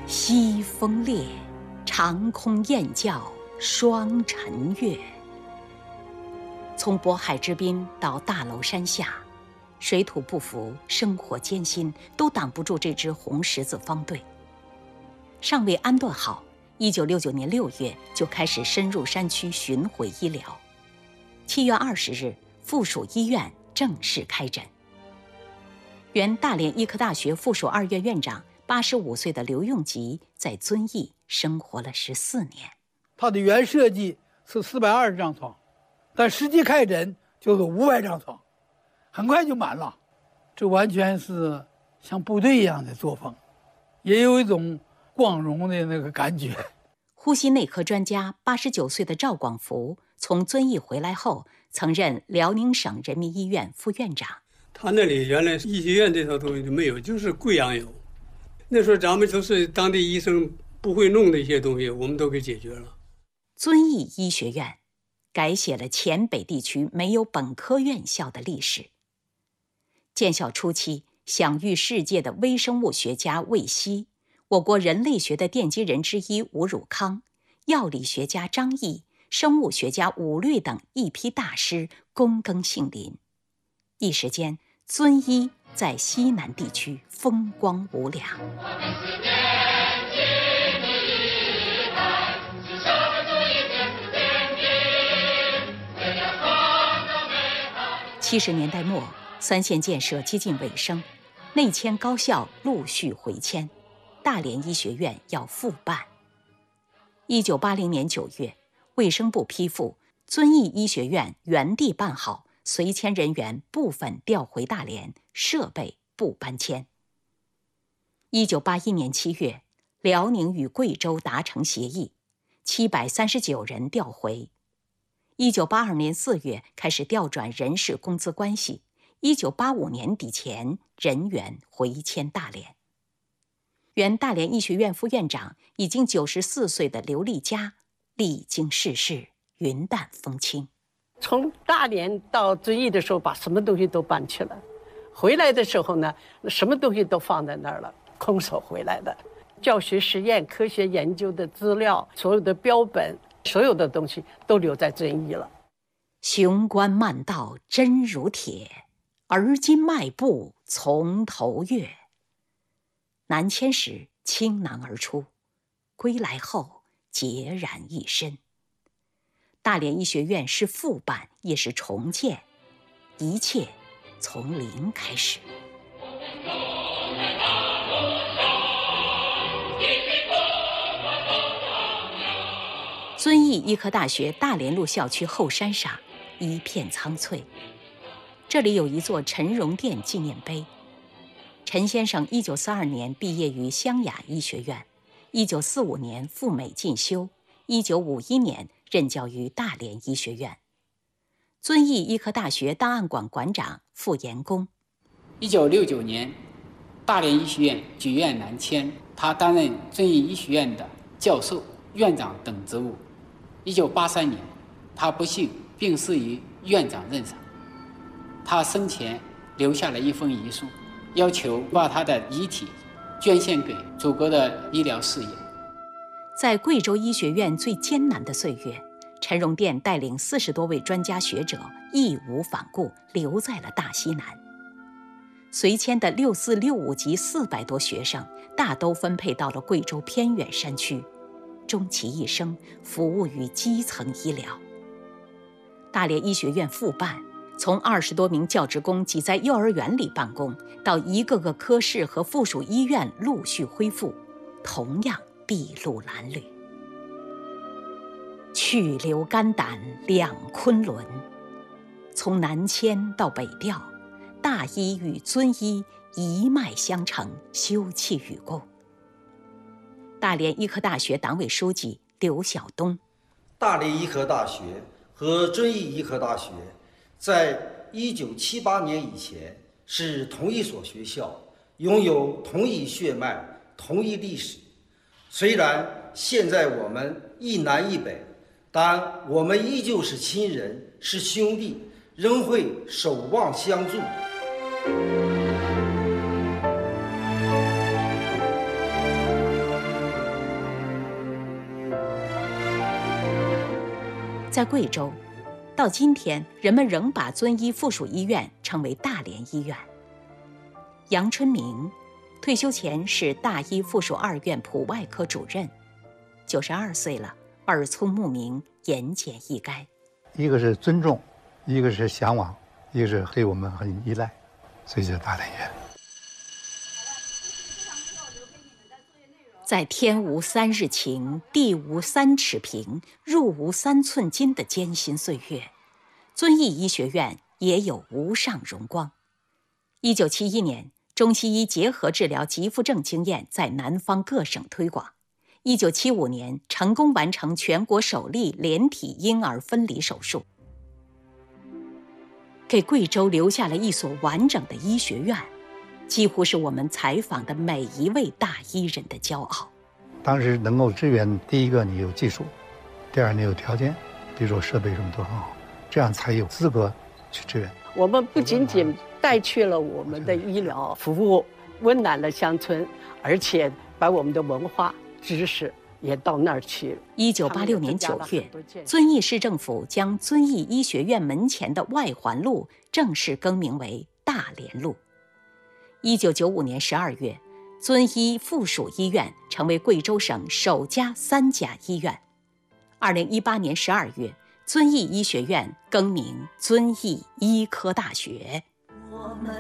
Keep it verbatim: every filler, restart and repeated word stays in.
西风烈，长空雁叫双晨月。从渤海之滨到大娄山下，水土不服，生活艰辛，都挡不住这支红十字方队。尚未安顿好，一九六九年六月就开始深入山区巡回医疗。七月二十日，附属医院正式开诊。原大连医科大学附属二院院长、八十五岁的刘用吉在遵义生活了十四年。 他的原设计是四百二十张床，但实际开诊就是五百张床，很快就满了。这完全是像部队一样的作风，也有一种光荣的那个感觉。 呼吸内科专家八十九岁的赵广福从遵义回来后，曾任辽宁省人民医院副院长。 他那里原来医学院这套东西就没有，就是贵阳有。那时候咱们都是当地医生不会弄的一些东西，我们都给解决了。 遵义医学院改写了黔北地区没有本科院校的历史。建校初期，享誉世界的微生物学家魏希，我国人类学的奠基人之一吴汝康，药理学家张毅，生物学家伍律等一批大师躬耕杏林。一时间，遵医在西南地区风光无两。七十年代末，三线建设接近尾声，内迁高校陆续回迁，大连医学院要复办。一九八零年九月，卫生部批复，遵义医学院原地办好，随迁人员部分调回大连，设备不搬迁。一九八一年七月，辽宁与贵州达成协议，七百三十九人调回。一九八二年四月开始调转人事工资关系，一九八五年底前人员回迁大连。原大连医学院副院长、已经九十四岁的刘立佳，历经世事，云淡风轻。 从大连到遵义的时候，把什么东西都搬去了；回来的时候呢，什么东西都放在那儿了，空手回来的。教学实验、科学研究的资料，所有的标本，所有的东西都留在遵义了。 雄关漫道真如铁，而今迈步从头越。南迁时倾囊而出，归来后孑然一身。大连医学院是复办也是重建，一切从零开始。遵义医科大学大连路校区后山上一片苍翠，这里有一座陈荣殿纪念碑。陈先生一九四二年毕业于湘雅医学院，一九四五年赴美进修，一九五一年任教于大连医学院。遵义医科大学档案馆馆长傅延功。 一九六九年，大连医学院举院南迁，他担任遵义医学院的教授、院长等职务。一九八三年，他不幸病逝于院长任上。他生前留下了一封遗书，要求把他的遗体捐献给祖国的医疗事业。 在贵州医学院最艰难的岁月，陈荣殿带领四十多位专家学者义无反顾留在了大西南。随迁的六四六五级四百多学生，大都分配到了贵州偏远山区，终其一生服务于基层医疗。大连医学院复办，从二十多名教职工挤在幼儿园里办公，到一个个科室和附属医院陆续恢复，同样筚路蓝缕。去留肝胆两昆仑，从南迁到北调，大医与遵医一脉相承，休戚与共。大连医科大学党委书记刘晓东。 大连医科大学和遵义医科大学在一九七八年以前是同一所学校，拥有同一血脉、同一历史。虽然现在我们一南一北，但我们依旧是亲人，是兄弟，仍会守望相助。 在贵州，到今天人们仍把遵义附属医院称为大连医院。杨春明退休前是大医附属二院普外科主任，九十二岁了，耳聪目明，言简意赅。 一个是尊重，一个是向往，一个是对我们很依赖，所以叫大连医院。 在天无三日晴，地无三尺平，入无三寸金的艰辛岁月，遵义医学院也有无上荣光。一九七一年，中西医结合治疗急腹症经验在南方各省推广。一九七五年，成功完成全国首例连体婴儿分离手术，给贵州留下了一所完整的医学院，几乎是我们采访的每一位大医人的骄傲。 当时能够支援，第一个你有技术，第二你有条件，比如说设备什么都很好，这样才有资格去支援。 我们不仅仅带去了我们的医疗服务，温暖了乡村，而且把我们的文化知识也到那儿去了。 一九八六年九月，遵义市政府将遵义医学院门前的外环路正式更名为大连路。一九九五年十二月，遵义附属医院成为贵州省首家三甲医院。二零一八年十二月，遵义医学院更名遵义医科大学。